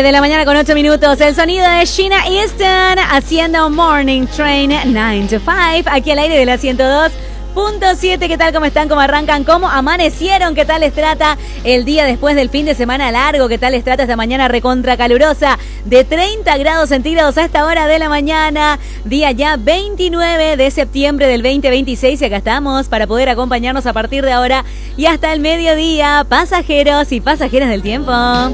de la mañana con 8 minutos. El sonido de Sheena Easton haciendo Morning Train 9 to 5. Aquí al aire de la 102.7. ¿Qué tal? ¿Cómo están? ¿Cómo arrancan? ¿Cómo amanecieron? ¿Qué tal les trata el día después del fin de semana largo? ¿Qué tal les trata esta mañana recontra calurosa de 30 grados centígrados a esta hora de la mañana? Día ya 29 de septiembre del 2026 y acá estamos para poder acompañarnos a partir de ahora y hasta el mediodía. Pasajeros y pasajeras del tiempo.